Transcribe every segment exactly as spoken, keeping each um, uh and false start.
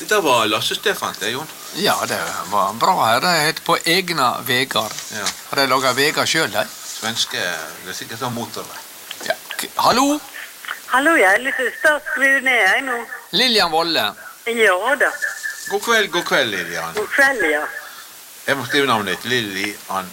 Det var Lasse Stefan, det, Jon. Ja, det var bra her. Det heter På egna vegar. Ja. Har de laget vegar selv, de? Svenske, det er sikkert sånn motorvei. Ja. Hallo? Hallo, jeg er litt start skru ned jeg nå. Lilian Volle. Ja da. God kveld, god kveld, Lilian. God kveld, ja. Jeg må skrive navnet ditt, Lilian.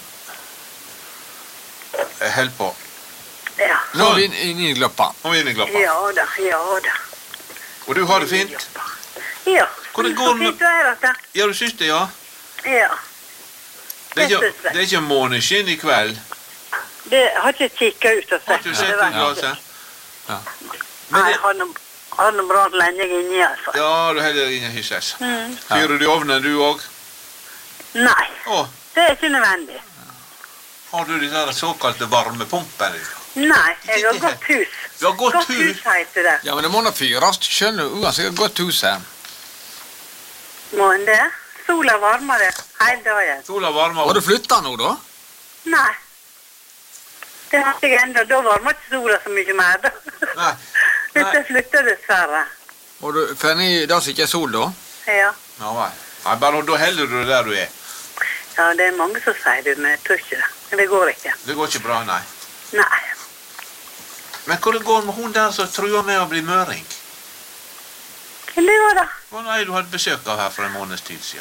Jeg held på. Ja. Nå er vi inne i gløppa. Nå er vi inne i glappa. Ja da, ja da. Og du har det fint? Ja. Hvordan går det med- Fint vær, dette. Ja, du synes det, ja? Ja. Det er ikke, synes jeg. det er ikke måneskinn i kveld. Det har ikke kikket ut og Har sett. du det sett var i glaset? Ja. Nei, jeg har noe, har noe bra lenge inni, altså. Ja, du heller ingen hisses. Mm. Fyrer du i ovnen, du også? Nei, Å, det er ikke nødvendig. har du de der såkalte varmepumpene? Nei, jeg har gått hus. Du har gått hus? hus heter det. Ja, men det må nå fyres. Skjønner du, uansett godt hus her. Må en det? Sola varmer det hele dagen. Sola varmer Har du flyttet nå, da? Nei. Det har jeg enda. Da varmer ikke sola så mye mer, da. Nei. Hvis Nei. jeg flytter dessverre. Og du finner det som ikke er sol, da? Ja. Ja, vel. Nei, bare da heller du der du er. Ja, det er mange som sier det, men jeg tror ikke det. Men det går ikke. Det går ikke bra, nei. Nei. Men hvordan går det med hun der som truer med å bli møring? Hvem det var da? Hva var det du hadde besøk av her for en måneds tid siden?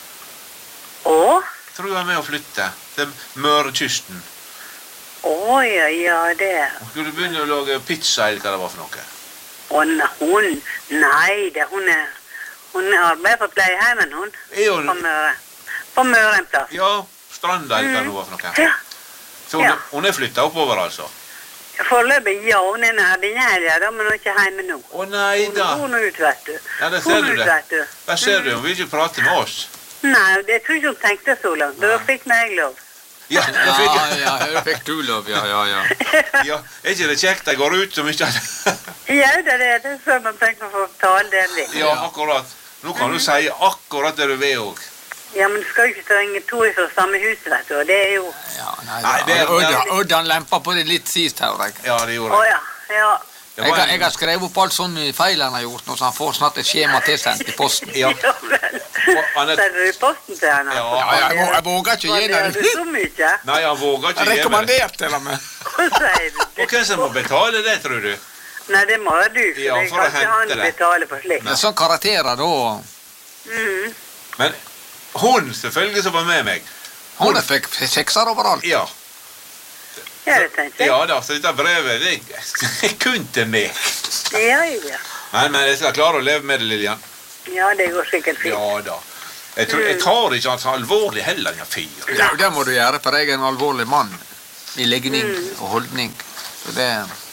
Å? Truer med å flytte til Mørekysten. Å, ja, ja, det. Hun skulle begynne å lage pizza, eller hva det var for noe. Å, ne- hun? Nei, det hun er... Hun arbeider på pleieheimen, hun. Er hun- På Møre. På Møre en plass. Ja, Stranda, eller hva det var for noe. Ja. Så hun, Ja. hun er flyttet oppover, altså. Foreløpig, ja, hun er nær din helg, da, men hun er ikke hjemme nå. Å nei Hun da. hun er ut, vet du. Ja, der Hun ser er du ut, det. vet du. Der ser du, hun vil ikke prate med oss. Nei, det tror ikke hun tenkte så langt. Da fikk meg lov. Ja, da fikk Ja, jeg. ja, her fikk du lov, ja, ja, ja. Ja, er ikke det kjekt jeg går ut som ikke... Ja, det er det. Det er sånn man tenker for å tale den din. Ja, akkurat. Nå kan du si akkurat det du vil også. Ja, men du skal jo ikke trenge to fra samme hus, vet du. og Det er jo... Ja, nei, Nei, det er- Øddan, Øddan lempa på det litt sist her, jeg. Ja, det Å gjorde jeg. ja, ja. Det Jeg, var har- en- jeg har skrevet opp alt sånne feil han har gjort nå, så han får snart et skjema tilsendt i posten. Ja. Ja vel. han er- Sender du i posten til henne? Ja, Ja, jeg, må, jeg våger ikke gi Var det den. så mye? Nei, han våger ikke Jeg gi meg det. rekommenderte til og med. Hva sier du? Og hvem som må betale det, tror du? Nei, det må du. For Ja, jeg for å kan ikke han hente det. betale for slikt. Det er sånn karakterer da. Mhm. Men hun selvfølgelig som var med meg. Hun fikk sekser overalt. Ja, Ja, det tenkte jeg. ja da, så dette brevet, det er kun til meg. Ja, ja. Nei, men jeg skal klare å leve med det, Lilian. Ja, det går sikkert fint. Ja da. Jeg, tror, jeg tar ikke han så alvorlig heller, den fyren. Ja, det må du gjøre, for jeg er en alvorlig mann i legning og holdning. Så det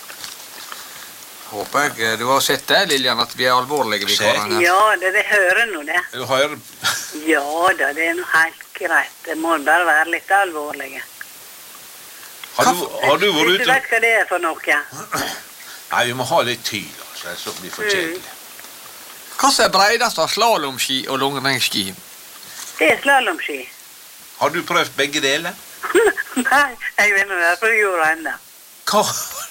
håper jeg du har sett det, Lilian, at vi er alvorlige, vi Se. karene her. Ja, det, det hører nå det. Du hører... Ja da, det er nå helt greit. Det må bare være litt alvorlige. Har du, har du vært Hvis du ute? vet hva det er for noe. Nei, vi må ha litt tid, altså. Så blir det for kjedelig. Hva som er breidest av slalomski og langrennsski? Det er slalomski. Har du prøvd begge deler? Nei, jeg vet nå det, for jeg gjorde enda. Hva?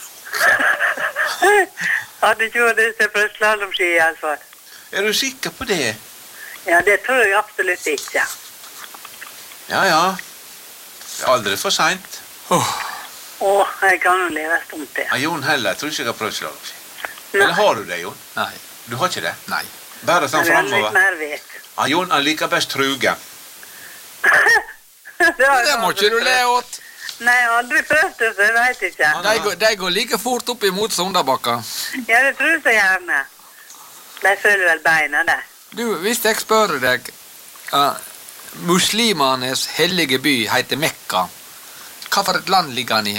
Hadde ikke vært det til å prøve slalomski i alle fall. Er du sikker på det? Ja, det tror jeg absolutt ikke. Ja, ja. Det er aldri for sent. Åh, Åh, jeg kan jo leve en stund til. Ja, Jon heller, jeg tror ikke jeg har prøvd slalomski. Nei, Eller har du det, Jon? nei, Du har ikke det? nei. Bare sånn men jeg har litt fremover. mer vet. Ja, Jon, han liker best truge. det, har jeg Det må aldri ikke du le prøvd. åt. Nei, jeg har aldri prøvd det, så jeg vet ikke. De går, de går like fort opp imot Sondabakka. Ja, det tror jeg så gjerne. De følger vel beina der. Du, hvis jeg spør deg, uh, muslimanes hellige by heter Mekka. Hva for et land ligger han i?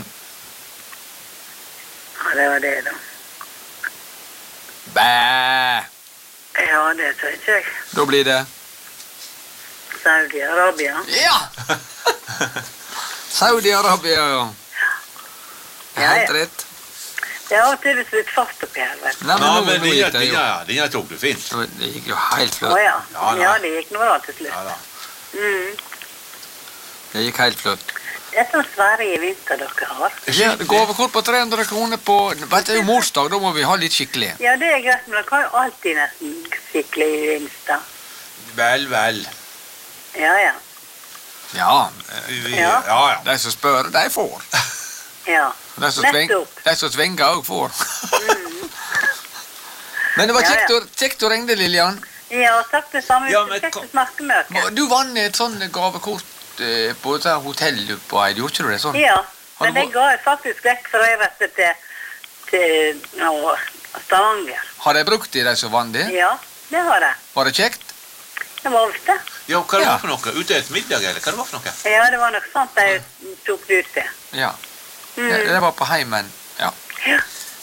Ja, det var det da. Bæ! Ja, det tror ikke jeg. Da blir det Saudi-Arabia. Ja! Saudi-Arabia, ja. Det er Ja, helt ja. rett. Det er alltid litt fast oppi her, vet du. Nei, men Ja, nå, men nå denne, gikk det jo. denne, denne tok du fint. Det gikk jo helt Å flott. ja. Ja, nei. Ja, det gikk nå bra til Ja slutt. da. Mm. Det gikk helt flott. Det er sånn Sverige i vinter dere har. Ja, det går over kort på tre hundre kroner på... Vet du, det er jo morsdag, da må vi ha litt skikkelig. Ja, det er greit, men dere har jo alltid nesten skikkelig gevinst, da. Vel, vel. Ja, ja. Ja, Vi, vi, Ja. ja, ja. de som spør, de får. Ja, De som, tving, nettopp. de som tvinger også får. Men det var Ja, kjekt, ja. å- kjekt å ringe deg, Lillian. Ja, takk det samme. Ja, Ja, men men, kom- å snakke med dere. Du vant et sånn gavekort eh, på et hotell du på Eid, gjorde ikke du det sånn? Ja, Har men du det ga jeg faktisk vekk for jeg vet det til, til å, Stavanger. Har de brukt det, de som vant det? Ja, det har jeg. Var det kjekt? Det var visst det. Ja, hva det Ja. var for noe? Ute et middag, eller hva det var for noe? Ja, det var nok sånt jeg tok det ut til. Ja. Mm. Det, det var på heimen. Ja. Ja.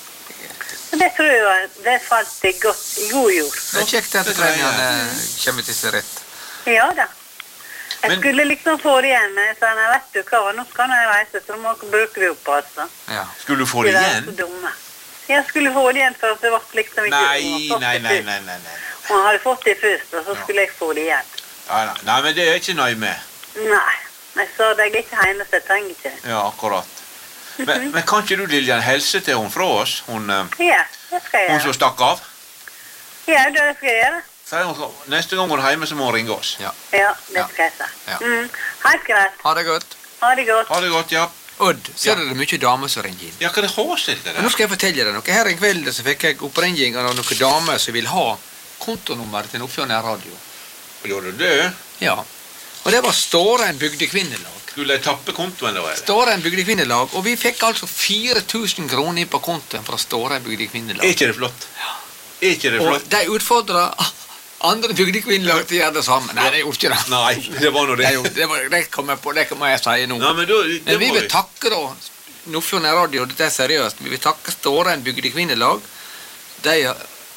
Men det tror jeg var- det falt i godt i god jord. Det er kjekt at Det greier jeg. premiene kommer til sin rett. Ja da. Jeg Men- skulle liksom få det igjen, men jeg sa nei, vet du hva, nå skal jeg reise, så må dere bruke det opp, altså. Ja. Skulle du få det De er så igjen? dumme. Jeg skulle få det igjen, for at det var liksom ikke... Nei, hun har fått nei, det nei, først. nei, nei, nei. Hun hadde fått det først, og så Ja. skulle jeg få det igjen. Ja, nei, nei, men det er jeg ikke nøye med. Nei, jeg sa det, jeg er ikke hjemme, så jeg trenger ikke det. Ja, akkurat. Men, men kan ikke du, Lillian, helse til hun fra oss? Hun, eh, Ja, det skal jeg hun gjøre. som stakk av? Ja, det skal jeg gjøre. Sier hun skal- Neste gang hun er hjemme, så må hun ringe oss. Ja. Ja, det Ja. skal jeg si. Ja. Mm. Helt greit. Ha det godt. Ha det godt. Ha det godt, ja. Odd, ser Ja. du det er mye damer som ringer inn? Ja, hva det har seg det Men nå der? skal jeg fortelle deg noe. Her en kveld så fikk jeg oppringninger av noen damer som vil ha kontonummer til Nordfjord nærradio. Gjorde du det? Ja. Og det var Stårein bygdekvinnelag. Skulle jeg tappe kontoen da, eller? Stårein bygdekvinnelag, og vi fikk altså fire tusen kroner inn på kontoen fra Stårein Er bygdekvinnelag. ikke det flott? Er ikke det Og flott? de utfordra andre bygdekvinnelag til å gjøre det samme. Nei, de gjorde ikke det. Nei, det var nå De det. gjorde- Det, var, det kom jeg på, det må jeg si nå. Nei, men da, det Men vi må vil vi. takke da Nordfjord nærradio, dette er seriøst. Vi vil takke Stårein bygdekvinnelag. De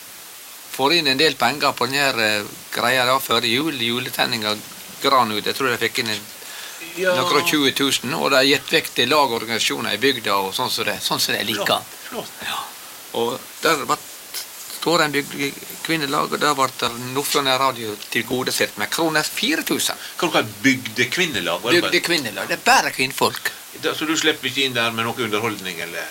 får inn en del penger på denne uh, greia da før jul. Juletenninga gran ut. Jeg tror de fikk inn en, Ja. noen og tjue tusen. Og de har gitt vekk til lag og organisasjoner i bygda og sånn som det, sånn som det liker. Flott, flott. Og der ble Stårein bygdekvinnelag, og der ble Nordfjord nærradio tilgodesett med kroner fire tusen. Hva dere bygdekvinnelag? var det bare- Bygdekvinnelag. Det er bare kvinnfolk. Da- Så du slipper ikke inn der med noe underholdning, eller?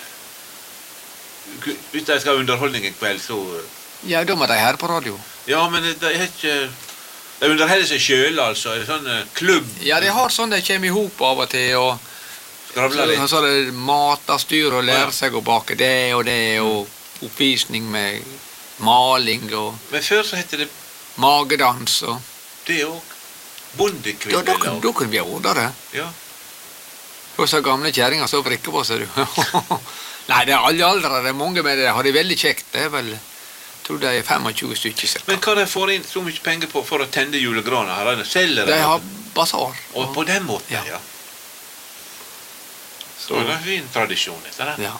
Hvis de skal ha underholdning en kveld, så... Ja, da må de høre på radio. Ja, men de er ikke... De underholder seg selv, altså. Er det sånn eh, klubb? Ja, de har sånn de kommer i hop av og til, og Skravler litt? så, så er det matastyr og Ja. lære seg å bake det og det, og oppvisning med maling og Men før så heter det magedans og det òg. Da, da, Bondekvinnelag. kunne- da kunne vi ha ordnet det. Ja. Og så gamle kjerringer så vrikker på seg, du. Nei, det er alle aldre, det er mange med det. Har de veldig kjekt. Det er vel, jeg tror det er tjuefem stykker cirka. Men hva de får inn så mye penger på for å tenne julegrana? Har de selger De har basar. Og på den måten, Ja. ja. Så det er en fin tradisjon, dette der. Ja.